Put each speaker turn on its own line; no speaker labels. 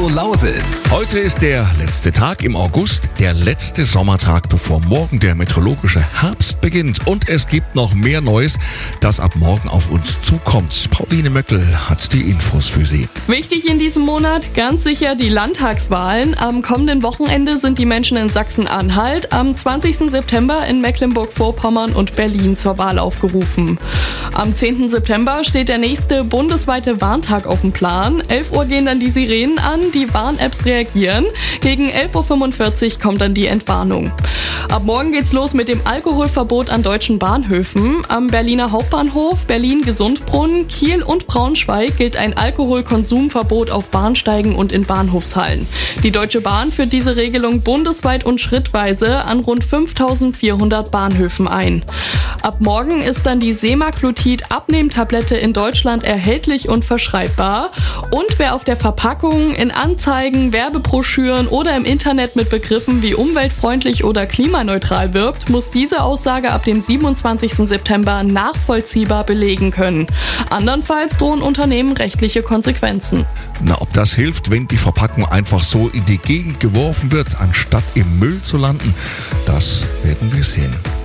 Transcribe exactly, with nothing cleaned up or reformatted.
Radio Lausitz.
Heute ist der letzte Tag im August, der letzte Sommertag, bevor morgen der meteorologische Herbst beginnt. Und es gibt noch mehr Neues, das ab morgen auf uns zukommt. Pauline Möckel hat die Infos für Sie.
Wichtig in diesem Monat ganz sicher die Landtagswahlen. Am kommenden Wochenende sind die Menschen in Sachsen-Anhalt, am zwanzigsten September in Mecklenburg-Vorpommern und Berlin zur Wahl aufgerufen. Am zehnten September steht der nächste bundesweite Warntag auf dem Plan. elf Uhr gehen dann die Sirenen an, die Warn-Apps reagieren. Gegen elf Uhr fünfundvierzig kommt dann die Entwarnung. Ab morgen geht's los mit dem Alkoholverbot an deutschen Bahnhöfen. Am Berliner Hauptbahnhof, Berlin-Gesundbrunnen, Kiel und Braunschweig gilt ein Alkoholkonsumverbot auf Bahnsteigen und in Bahnhofshallen. Die Deutsche Bahn führt diese Regelung bundesweit und schrittweise an rund fünftausendvierhundert Bahnhöfen ein. Ab morgen ist dann die Semaglutid-Abnehmtablette in Deutschland erhältlich und verschreibbar. Und wer auf der Verpackung, in Anzeigen, Werbebroschüren oder im Internet mit Begriffen wie umweltfreundlich oder klimaneutral wirbt, muss diese Aussage ab dem siebenundzwanzigsten September nachvollziehbar belegen können. Andernfalls drohen Unternehmen rechtliche Konsequenzen.
Na, ob das hilft, wenn die Verpackung einfach so in die Gegend geworfen wird, anstatt im Müll zu landen, das werden wir sehen.